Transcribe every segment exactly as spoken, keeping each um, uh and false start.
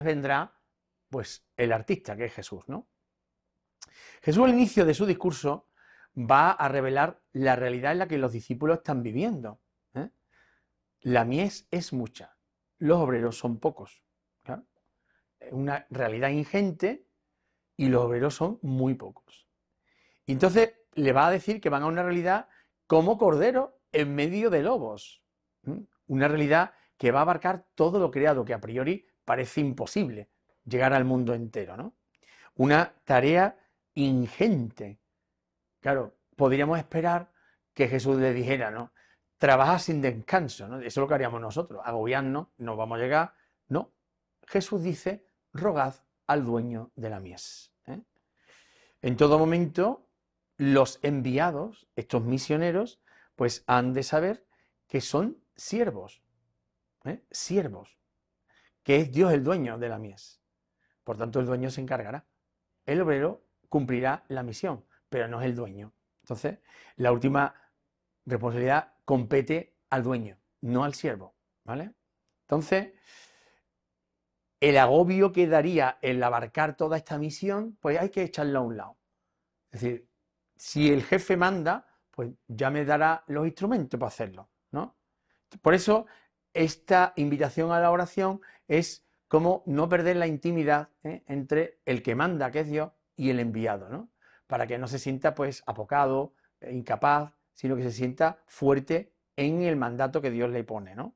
vendrá pues el artista, que es Jesús, ¿no? Jesús al inicio de su discurso va a revelar la realidad en la que los discípulos están viviendo. ¿eh? La mies es mucha, los obreros son pocos. ¿claro? Es una realidad ingente y los obreros son muy pocos. Y entonces le va a decir que van a una realidad como cordero en medio de lobos. ¿eh? Una realidad que va a abarcar todo lo creado, que a priori parece imposible llegar al mundo entero, ¿no? Una tarea ingente. Claro, podríamos esperar que Jesús le dijera, ¿no? Trabaja sin descanso, ¿no? Eso es lo que haríamos nosotros, agobiarnos, no vamos a llegar. No, Jesús dice, rogad al dueño de la mies. ¿eh? En todo momento, los enviados, estos misioneros, pues han de saber que son siervos, ¿eh? siervos, que es Dios el dueño de la mies. Por tanto, el dueño se encargará. El obrero cumplirá la misión, pero no es el dueño. Entonces, la última responsabilidad compete al dueño, no al siervo, ¿vale? Entonces, el agobio que daría el abarcar toda esta misión, pues hay que echarla a un lado. Es decir, si el jefe manda, pues ya me dará los instrumentos para hacerlo, ¿no? Por eso, esta invitación a la oración es como no perder la intimidad ¿eh? entre el que manda, que es Dios, y el enviado, ¿no? Para que no se sienta pues apocado, eh, incapaz, sino que se sienta fuerte en el mandato que Dios le pone, ¿no?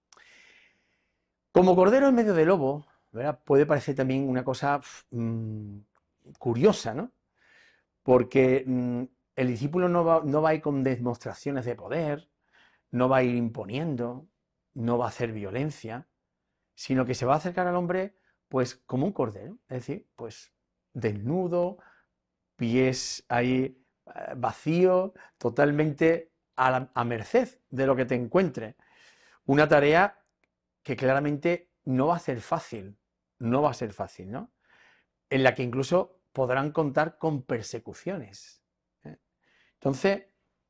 Como cordero en medio de lobo, ¿verdad? Puede parecer también una cosa mmm, curiosa, ¿no? Porque mmm, el discípulo no va, no va a ir con demostraciones de poder, no va a ir imponiendo, no va a hacer violencia, sino que se va a acercar al hombre pues como un cordero, es decir, pues desnudo, pies ahí eh, vacíos, totalmente a, la, a merced de lo que te encuentre. Una tarea que claramente no va a ser fácil, no va a ser fácil, ¿no? En la que incluso podrán contar con persecuciones. ¿eh? Entonces,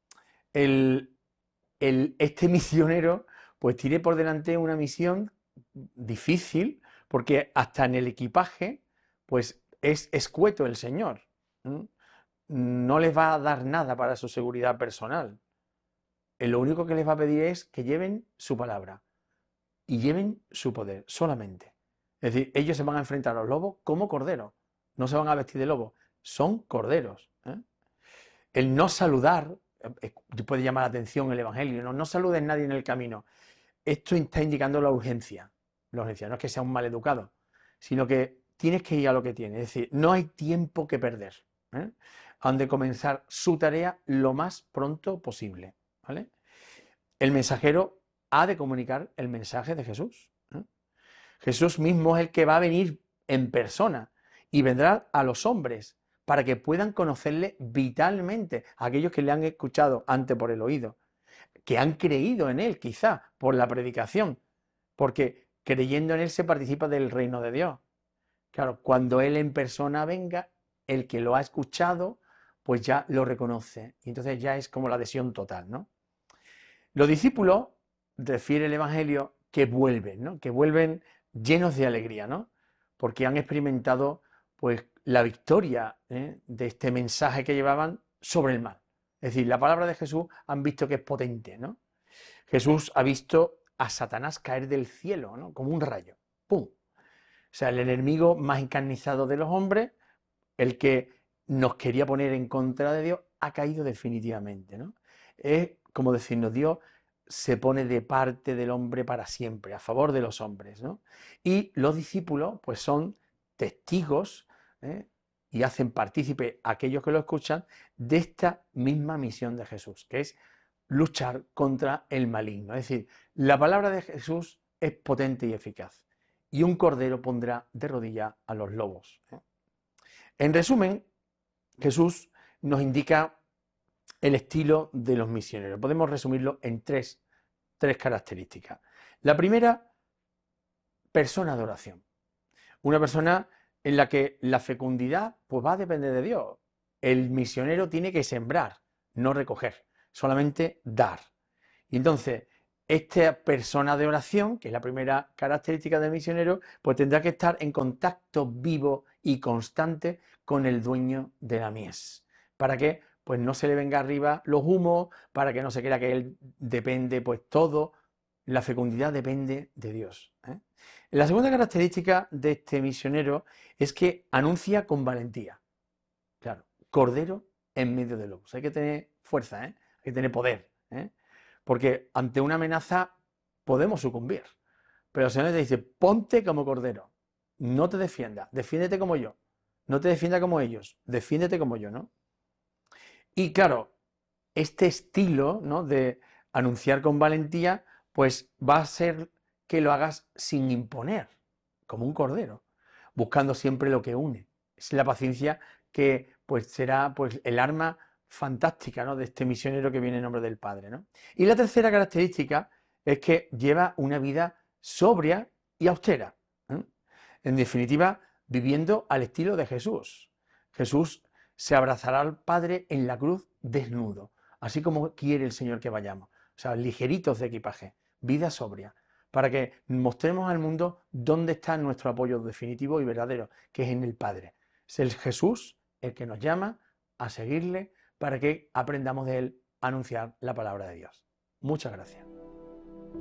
el, el, este misionero pues tiene por delante una misión difícil, porque hasta en el equipaje pues es escueto el Señor. ¿eh? No les va a dar nada para su seguridad personal. Lo único que les va a pedir es que lleven su palabra y lleven su poder solamente. Es decir, ellos se van a enfrentar a los lobos como corderos. No se van a vestir de lobo, son corderos. ¿eh? El no saludar, eh, puede llamar la atención el Evangelio, no, no saludes a nadie en el camino. Esto está indicando la urgencia. La urgencia no es que sea un mal educado, sino que tienes que ir a lo que tienes. Es decir, no hay tiempo que perder. ¿eh? Han de comenzar su tarea lo más pronto posible. ¿vale? El mensajero ha de comunicar el mensaje de Jesús. ¿eh? Jesús mismo es el que va a venir en persona y vendrá a los hombres para que puedan conocerle vitalmente, a aquellos que le han escuchado antes por el oído, que han creído en él quizá por la predicación, porque creyendo en él se participa del reino de Dios. Claro, cuando él en persona venga, el que lo ha escuchado, pues ya lo reconoce. Y entonces ya es como la adhesión total, ¿no? Los discípulos, refiere el Evangelio, que vuelven, ¿no? Que vuelven llenos de alegría, ¿no? Porque han experimentado, pues, la victoria ¿eh? de este mensaje que llevaban sobre el mal. Es decir, la palabra de Jesús han visto que es potente, ¿no? Jesús ha visto a Satanás caer del cielo, ¿no? Como un rayo. ¡Pum! O sea, el enemigo más encarnizado de los hombres, el que nos quería poner en contra de Dios, ha caído definitivamente, ¿no? Es como decirnos, Dios se pone de parte del hombre para siempre, a favor de los hombres, ¿no? Y los discípulos, pues son testigos ¿eh? y hacen partícipe a aquellos que lo escuchan de esta misma misión de Jesús, que es luchar contra el maligno. Es decir, la palabra de Jesús es potente y eficaz. Y un cordero pondrá de rodillas a los lobos. ¿eh? En resumen, Jesús nos indica el estilo de los misioneros. Podemos resumirlo en tres, tres características. La primera, persona de oración. Una persona en la que la fecundidad pues va a depender de Dios. El misionero tiene que sembrar, no recoger, solamente dar. Y entonces, esta persona de oración, que es la primera característica del misionero, pues tendrá que estar en contacto vivo y constante con el dueño de la mies. ¿Para qué? Pues no se le venga arriba los humos, para que no se crea que él depende, pues todo, la fecundidad depende de Dios, ¿eh? La segunda característica de este misionero es que anuncia con valentía. Claro, cordero en medio de lobos. Hay que tener fuerza, ¿eh? Hay que tener poder, ¿eh? Porque ante una amenaza podemos sucumbir. Pero el Señor te dice, ponte como cordero, no te defiendas, defiéndete como yo, no te defienda como ellos, defiéndete como yo, ¿no? Y claro, este estilo, ¿no?, de anunciar con valentía, pues va a ser que lo hagas sin imponer, como un cordero, buscando siempre lo que une. Es la paciencia que pues será pues el arma fantástica, ¿no?, de este misionero que viene en nombre del Padre, ¿no? Y la tercera característica es que lleva una vida sobria y austera, ¿eh? En definitiva, viviendo al estilo de Jesús. Jesús se abrazará al Padre en la cruz desnudo, así como quiere el Señor que vayamos. O sea, ligeritos de equipaje, vida sobria, para que mostremos al mundo dónde está nuestro apoyo definitivo y verdadero, que es en el Padre. Es el Jesús el que nos llama a seguirle para que aprendamos de él a anunciar la palabra de Dios. Muchas gracias.